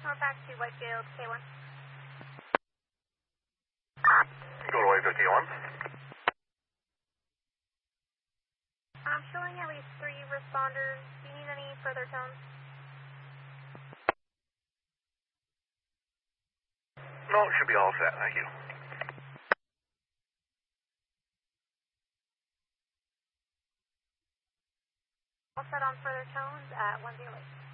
We're back to Whitefield, K1. Go to Whitefield, K1. I'm showing at least 3 responders. Do you need any further tones? No, it should be all set, thank you. All set on further tones at 108.